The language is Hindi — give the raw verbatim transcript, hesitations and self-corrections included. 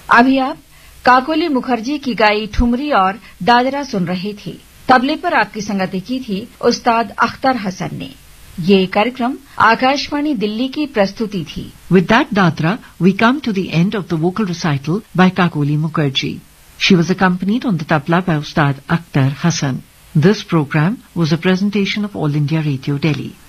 अभी आप काकोली मुखर्जी की गाई ठुमरी और दादरा सुन रहे थे। तबले पर आपकी संगति की थी उस्ताद अख्तर हसन ने। ये कार्यक्रम आकाशवाणी दिल्ली की प्रस्तुति थी। With that Dadra, we come to the end of the vocal recital by Kakoli Mukherjee. She was accompanied on the tabla by Ustad Akhtar Hassan. This program was a presentation of All India Radio Delhi.